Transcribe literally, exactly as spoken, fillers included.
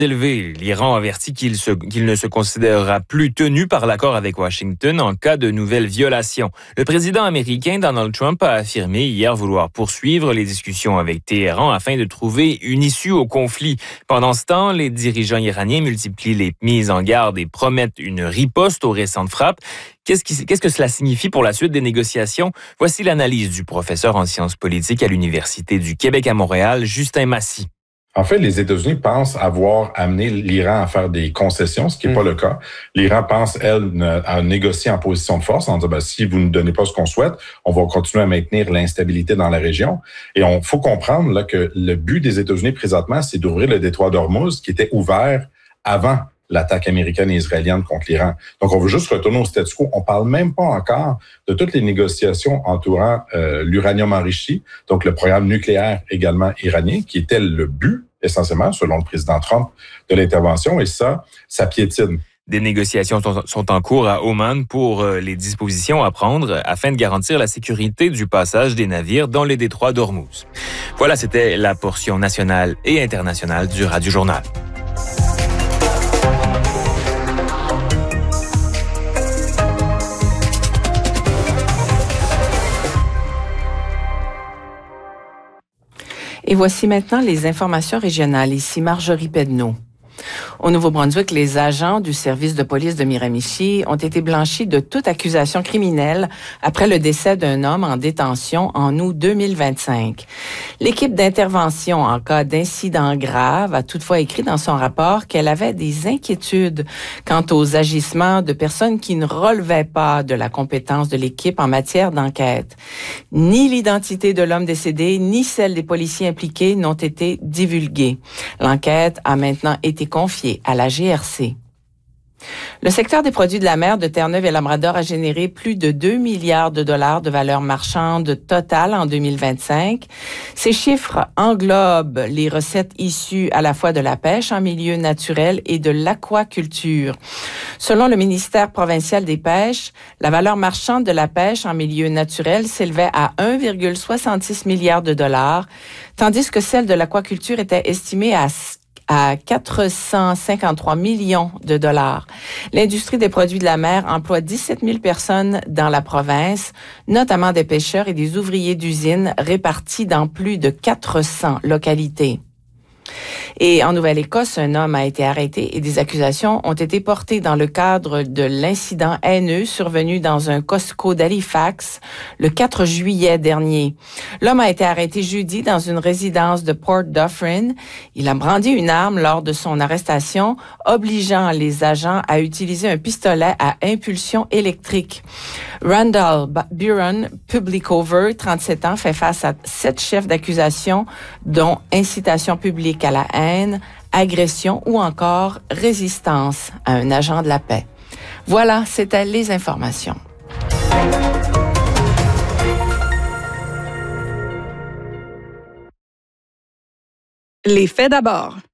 Élevé, l'Iran avertit qu'il, se, qu'il ne se considérera plus tenu par l'accord avec Washington en cas de nouvelles violations. Le président américain Donald Trump a affirmé hier vouloir poursuivre les discussions avec Téhéran afin de trouver une issue au conflit. Pendant ce temps, les dirigeants iraniens multiplient les mises en garde et promettent une riposte aux récentes frappes. Qu'est-ce, qui, qu'est-ce que cela signifie pour la suite des négociations? Voici l'analyse du professeur en sciences politiques à l'Université du Québec à Montréal, Justin Massy. En fait, les États-Unis pensent avoir amené l'Iran à faire des concessions, ce qui n'est mmh. pas le cas. L'Iran pense, elle, à négocier en position de force, en disant, ben, si vous ne donnez pas ce qu'on souhaite, on va continuer à maintenir l'instabilité dans la région. Et on faut comprendre là que le but des États-Unis présentement, c'est d'ouvrir le détroit d'Ormuz, qui était ouvert avant l'attaque américaine et israélienne contre l'Iran. Donc, on veut juste retourner au statu quo. On parle même pas encore de toutes les négociations entourant euh, l'uranium enrichi, donc le programme nucléaire également iranien, qui était le but, essentiellement, selon le président Trump, de l'intervention. Et ça, ça piétine. Des négociations sont en cours à Oman pour les dispositions à prendre afin de garantir la sécurité du passage des navires dans les détroits d'Ormuz. Voilà, c'était la portion nationale et internationale du Radio Journal. Et voici maintenant les informations régionales. Ici Marjorie Pedneau. Au Nouveau-Brunswick, les agents du service de police de Miramichi ont été blanchis de toute accusation criminelle après le décès d'un homme en détention en août deux mille vingt-cinq. L'équipe d'intervention en cas d'incident grave a toutefois écrit dans son rapport qu'elle avait des inquiétudes quant aux agissements de personnes qui ne relevaient pas de la compétence de l'équipe en matière d'enquête. Ni l'identité de l'homme décédé, ni celle des policiers impliqués n'ont été divulguées. L'enquête a maintenant été confiée à la G R C. Le secteur des produits de la mer de Terre-Neuve et Labrador a généré plus de deux milliards de dollars de valeur marchande totale en deux mille vingt-cinq. Ces chiffres englobent les recettes issues à la fois de la pêche en milieu naturel et de l'aquaculture. Selon le ministère provincial des pêches, la valeur marchande de la pêche en milieu naturel s'élevait à un virgule soixante-six milliard de dollars, tandis que celle de l'aquaculture était estimée à à quatre cent cinquante-trois millions de dollars. L'industrie des produits de la mer emploie dix-sept mille personnes dans la province, notamment des pêcheurs et des ouvriers d'usines répartis dans plus de quatre cents localités. Et en Nouvelle-Écosse, un homme a été arrêté et des accusations ont été portées dans le cadre de l'incident haineux survenu dans un Costco d'Halifax le quatre juillet dernier. L'homme a été arrêté jeudi dans une résidence de Port Dufferin. Il a brandi une arme lors de son arrestation, obligeant les agents à utiliser un pistolet à impulsion électrique. Randall Buren Publicover, trente-sept ans, fait face à sept chefs d'accusation, dont incitation publique à la haine, agression ou encore résistance à un agent de la paix. Voilà, c'était les informations. Les faits d'abord.